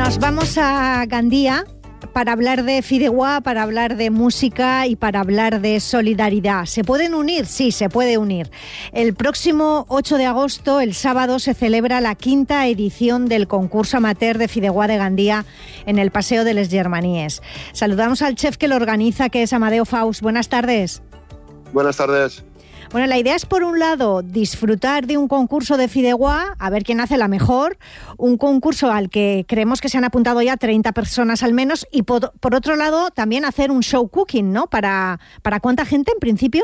Nos vamos a Gandía para hablar de fideuá, para hablar de música y para hablar de solidaridad. ¿Se pueden unir? Sí, se puede unir. El próximo 8 de agosto, el sábado, se celebra la 5ª edición del concurso amateur de fideuá de Gandía en el Paseo de les Germaníes. Saludamos al chef que lo organiza, que es Amadeo Faust. Buenas tardes. Buenas tardes. Bueno, la idea es, por un lado, disfrutar de un concurso de fideuá, a ver quién hace la mejor, un concurso al que creemos que se han apuntado ya 30 personas al menos, y por otro lado, también hacer un show cooking, ¿no? ¿Para cuánta gente, en principio?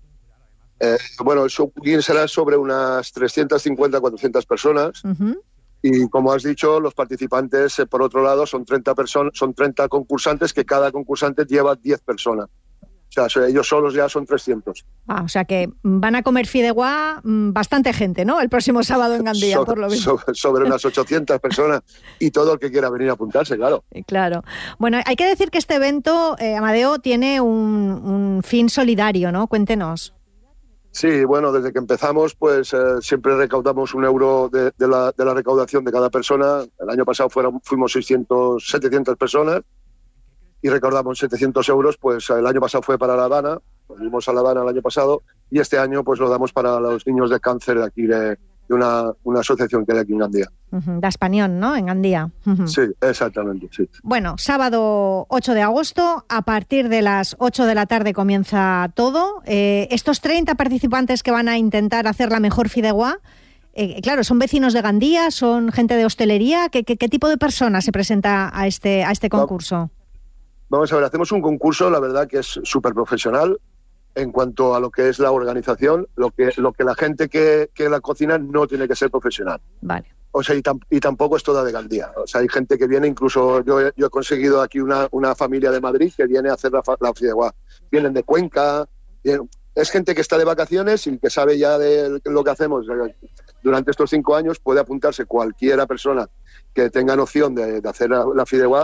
Bueno, el show cooking será sobre unas 350, 400 personas. Uh-huh. Y como has dicho, los participantes, por otro lado, son 30 concursantes, que cada concursante lleva 10 personas. O sea, ellos solos ya son 300. O sea que van a comer fideuá bastante gente, ¿no? El próximo sábado en Gandía, por lo menos. Sobre unas 800 personas y todo el que quiera venir a apuntarse, claro. Claro. Bueno, hay que decir que este evento, Amadeo, tiene un fin solidario, ¿no? Cuéntenos. Sí, bueno, desde que empezamos, pues siempre recaudamos €1 de la recaudación de cada persona. El año pasado fuimos 700 personas. Y recaudamos 700 euros, pues el año pasado fue para La Habana, fuimos a La Habana el año pasado, y este año pues lo damos para los niños de cáncer de aquí, de una asociación que hay aquí en Gandía. De Español, ¿no? En Gandía. Sí, exactamente, sí. Bueno, sábado 8 de agosto, a partir de las 8 de la tarde comienza todo. Estos 30 participantes que van a intentar hacer la mejor fideuá, claro, ¿son vecinos de Gandía? ¿Son gente de hostelería? ¿Qué tipo de personas se presenta a este concurso? Vamos a ver, hacemos un concurso, la verdad que es súper profesional en cuanto a lo que es la organización, lo que la gente que la cocina no tiene que ser profesional. Vale. O sea, y tampoco es toda de Gandía. O sea, hay gente que viene, incluso yo he conseguido aquí una familia de Madrid que viene a hacer la fideuá. Vienen de Cuenca, es gente que está de vacaciones y que sabe ya de lo que hacemos. Durante estos 5 años puede apuntarse cualquiera persona que tenga noción de hacer la fideuá.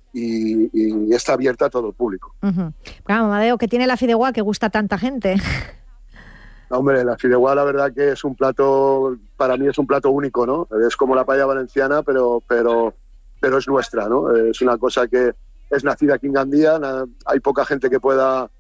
Y está abierta a todo el público. Uh-huh. Claro, Amadeo, ¿qué tiene la fideuá que gusta a tanta gente? Hombre, la fideuá la verdad que es un plato, para mí es un plato único, ¿no? Es como la paella valenciana, pero es nuestra, ¿no? Es una cosa que es nacida aquí en Gandía, hay poca gente que pueda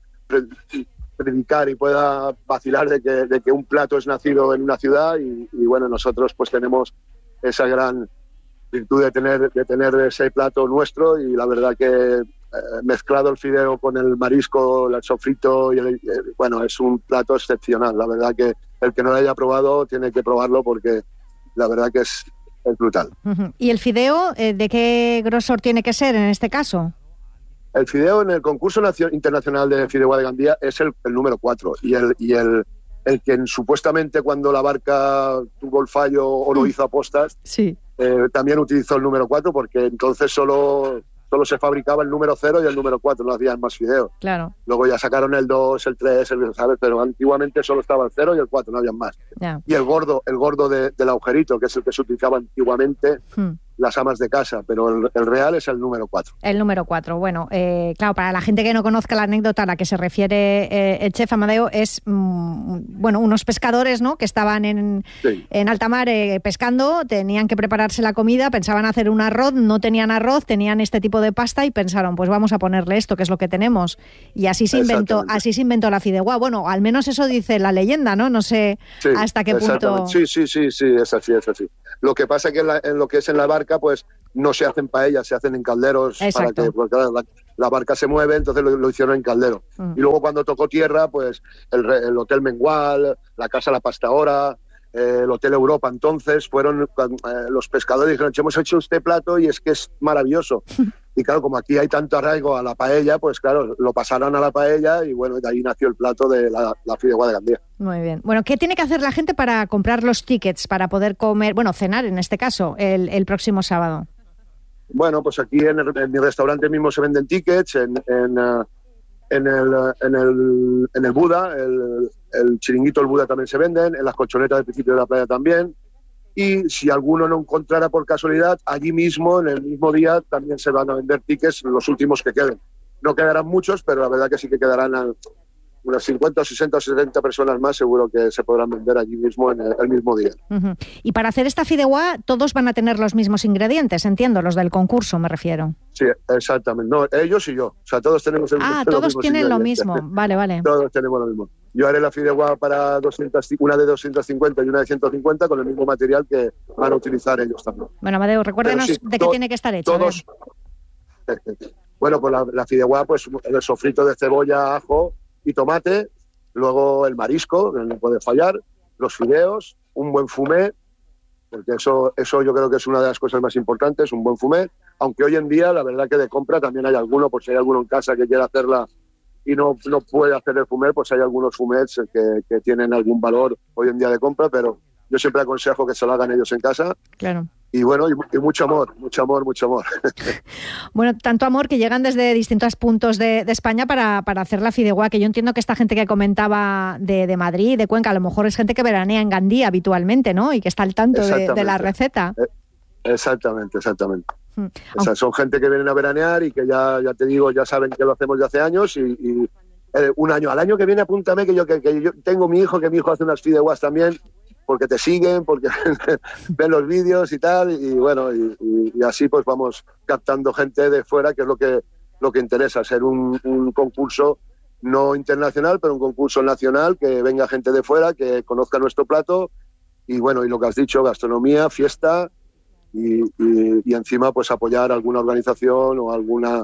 predicar y pueda vacilar de que un plato es nacido en una ciudad y bueno, nosotros pues tenemos esa gran virtud de tener ese plato nuestro, y la verdad que mezclado el fideo con el marisco, el sofrito bueno, es un plato excepcional. La verdad que el que no lo haya probado tiene que probarlo porque la verdad que es brutal. Uh-huh. ¿Y el fideo de qué grosor tiene que ser en este caso? El fideo en el concurso internacional de fideuá de Gandía es el número 4 y el que supuestamente cuando la barca tuvo el fallo o lo hizo a postas, sí. También utilizó el número 4 porque entonces solo se fabricaba el número 0 y el número 4, no hacían más fideos. Claro. Luego ya sacaron el 2, el 3, ¿sabes? Pero antiguamente solo estaba el 0 y el 4, no habían más. Yeah. Y el gordo del agujerito, que es el que se utilizaba antiguamente, las amas de casa, pero el real es el número 4. El número 4, bueno, claro, para la gente que no conozca la anécdota a la que se refiere el chef Amadeo, es, bueno, unos pescadores, ¿no?, que estaban en alta mar pescando, tenían que prepararse la comida, pensaban hacer un arroz, no tenían arroz, tenían este tipo de pasta y pensaron, pues vamos a ponerle esto, que es lo que tenemos. Y así se inventó la fideuá. Bueno, al menos eso dice la leyenda, ¿no? No sé hasta qué punto... Sí, es así. Lo que pasa es que en lo que es en la barca, pues no se hacen paellas, se hacen en calderos. Exacto. Para que, porque la barca se mueve, entonces lo hicieron en caldero. Y luego cuando tocó tierra, pues el Hotel Mengual, la Casa La Pastora, el Hotel Europa, entonces fueron los pescadores, dijeron, hemos hecho este plato y es que es maravilloso. Y claro, como aquí hay tanto arraigo a la paella, pues claro, lo pasaron a la paella y bueno, de ahí nació el plato de la fideuá de Gandía. Muy bien. Bueno, ¿qué tiene que hacer la gente para comprar los tickets, para poder comer, bueno, cenar en este caso, el próximo sábado? Bueno, pues aquí en mi restaurante mismo se venden tickets, en el Buda, el chiringuito, el Buda también se venden, en las colchonetas del principio de la playa también. Y si alguno no encontrara por casualidad, allí mismo, en el mismo día, también se van a vender tickets, los últimos que queden. No quedarán muchos, pero la verdad que sí que quedarán unas 50 o 60 o 70 personas más seguro que se podrán vender allí mismo en el mismo día. Uh-huh. Y para hacer esta fideuá todos van a tener los mismos ingredientes, entiendo, los del concurso me refiero. Sí, exactamente. No, ellos y yo. O sea, todos tenemos todos tienen lo mismo. Vale. Todos tenemos lo mismo. Yo haré la fideuá para una de 250 y una de 150 con el mismo material que van a utilizar ellos también. Bueno, Amadeu, recuérdenos de qué tiene que estar hecha. Todos. Bueno, pues la fideuá, pues el sofrito de cebolla, ajo y tomate, luego el marisco, que no puede fallar, los fideos, un buen fumé, porque eso yo creo que es una de las cosas más importantes, un buen fumé, aunque hoy en día la verdad que de compra también hay alguno, por si hay alguno en casa que quiera hacerla y no puede hacer el fumé, pues hay algunos fumets que tienen algún valor hoy en día de compra, pero yo siempre aconsejo que se lo hagan ellos en casa. Claro. Y bueno, y mucho amor. Bueno, tanto amor que llegan desde distintos puntos de España para hacer la fideuá, que yo entiendo que esta gente que comentaba de Madrid, de Cuenca, a lo mejor es gente que veranea en Gandía habitualmente, ¿no? Y que está al tanto de la receta. Exactamente. O sea, son gente que vienen a veranear y que ya te digo, ya saben que lo hacemos de hace años y un año. Al año que viene apúntame que yo tengo mi hijo hace unas fideuás también, porque te siguen, porque ven los vídeos y tal, y bueno, y así pues vamos captando gente de fuera, que es lo que interesa, ser un concurso no internacional, pero un concurso nacional, que venga gente de fuera, que conozca nuestro plato, y bueno, y lo que has dicho, gastronomía, fiesta, y encima pues apoyar alguna organización o alguna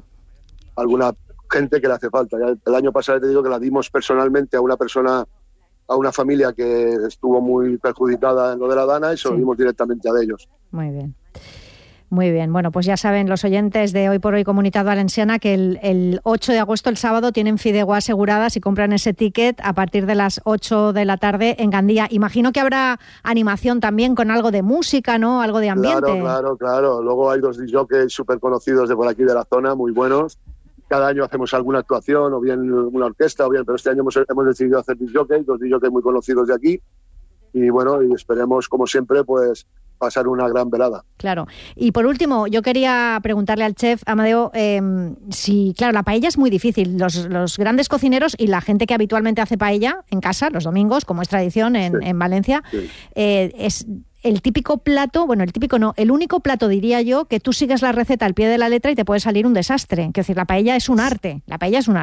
gente que le hace falta. Ya el año pasado te digo que la dimos personalmente a una familia que estuvo muy perjudicada en lo de la Dana y se lo dimos directamente a ellos. Muy bien. Bueno, pues ya saben los oyentes de Hoy por Hoy Comunitat Valenciana que el 8 de agosto, el sábado, tienen fideuá asegurada si compran ese ticket a partir de las 8 de la tarde en Gandía. Imagino que habrá animación también con algo de música, ¿no? Algo de ambiente. Claro. Luego hay 2 DJs súper conocidos de por aquí de la zona, muy buenos. Cada año hacemos alguna actuación, o bien una orquesta, pero este año hemos decidido hacer 2 DJs muy conocidos de aquí. Y bueno, y esperemos, como siempre, pues pasar una gran velada. Claro. Y por último, yo quería preguntarle al chef Amadeu si, claro, la paella es muy difícil. Los grandes cocineros y la gente que habitualmente hace paella en casa, los domingos, como es tradición en Valencia, es el típico plato, bueno, el típico no, el único plato, diría yo, que tú sigues la receta al pie de la letra y te puede salir un desastre. Es decir, la paella es un arte. La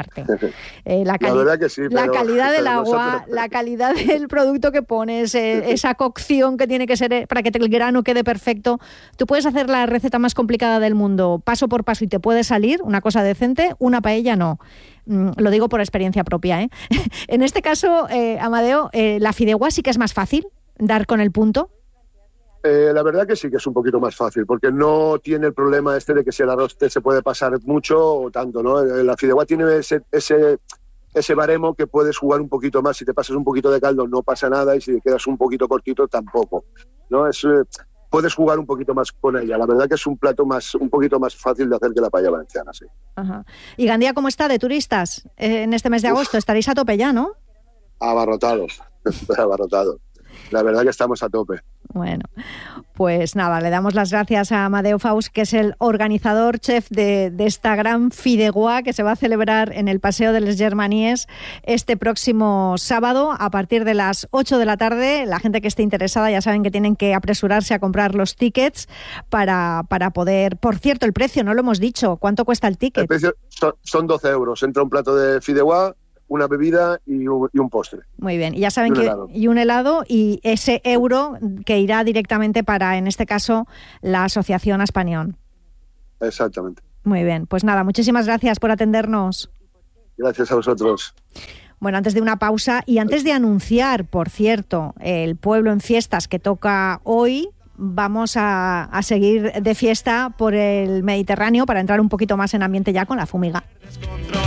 verdad que sí, la calidad del agua, la calidad del producto que pones, esa cocción que tiene que ser para que el grano quede perfecto. Tú puedes hacer la receta más complicada del mundo paso por paso y te puede salir una cosa decente, una paella no. Lo digo por experiencia propia, ¿eh? En este caso, Amadeu, la fideuá sí que es más fácil dar con el punto. La verdad que sí que es un poquito más fácil, porque no tiene el problema de que si el arroz se puede pasar mucho o tanto, ¿no? La fideuá tiene ese baremo que puedes jugar un poquito más. Si te pasas un poquito de caldo no pasa nada, y si te quedas un poquito cortito tampoco, ¿no? Puedes jugar un poquito más con ella. La verdad que es un plato un poquito más fácil de hacer que la paella valenciana, sí. Ajá. ¿Y Gandía cómo está de turistas en este mes de agosto? Estaréis a tope ya, ¿no? Abarrotados. La verdad que estamos a tope. Bueno, pues nada, le damos las gracias a Amadeu Faus, que es el organizador, chef de esta gran fideuá que se va a celebrar en el Paseo de les Germanies este próximo sábado a partir de las 8 de la tarde. La gente que esté interesada ya saben que tienen que apresurarse a comprar los tickets para poder... Por cierto, el precio, no lo hemos dicho. ¿Cuánto cuesta el ticket? El precio son 12 euros. Entra un plato de fideuá, una bebida y un postre. Muy bien, y ya saben y un helado, y ese euro que irá directamente para, en este caso, la Asociación Español. Exactamente. Muy bien, pues nada, muchísimas gracias por atendernos. Gracias a vosotros. Bueno, antes de una pausa y antes de anunciar, por cierto, el Pueblo en Fiestas que toca hoy, vamos a seguir de fiesta por el Mediterráneo para entrar un poquito más en ambiente ya con la fumiga.